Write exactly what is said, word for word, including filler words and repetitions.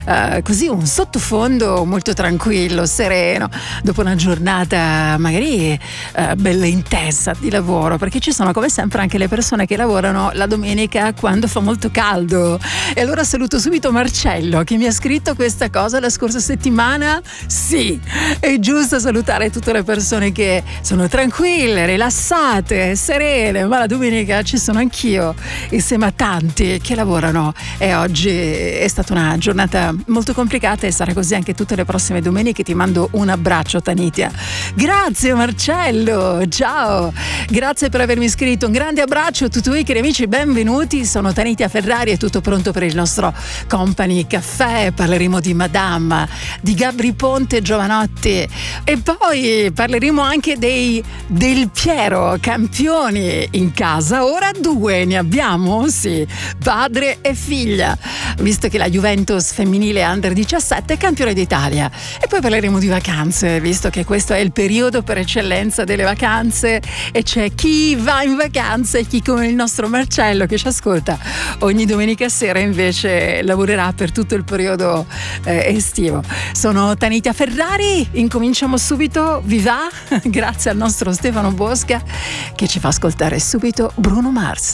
Uh, così un sottofondo molto tranquillo, sereno, dopo una giornata magari uh, bella intensa di lavoro, perché ci sono come sempre anche le persone che lavorano la domenica quando fa molto caldo. E allora saluto subito Marcello che mi ha scritto questa cosa la scorsa settimana. Sì, è giusto salutare tutte le persone che sono tranquille, rilassate, serene, ma la domenica ci sono anch'io insieme a tanti che lavorano, e oggi è stata una giornata molto complicata e sarà così anche tutte le prossime domeniche. Ti mando un abbraccio, Tanitia. Grazie Marcello, ciao, grazie per avermi iscritto, un grande abbraccio a tutti voi cari amici, benvenuti. Sono Tanitia Ferrari, è tutto pronto per il nostro Company Caffè. Parleremo di Madame, di Gabri Ponte e Giovanotti, e poi parleremo anche dei Del Piero, campioni in casa. Ora due ne abbiamo, sì, padre e figlia, visto che la Juventus femminile under diciassette è campione d'Italia. E poi parleremo di vacanze, visto che questo è il periodo per eccellenza delle vacanze, e c'è chi va in vacanza e chi, come il nostro Marcello che ci ascolta ogni domenica sera, invece lavorerà per tutto il periodo eh, estivo. Sono Tanitia Ferrari, incominciamo subito, vi va? Grazie al nostro Stefano Bosca che ci fa ascoltare subito Bruno Mars.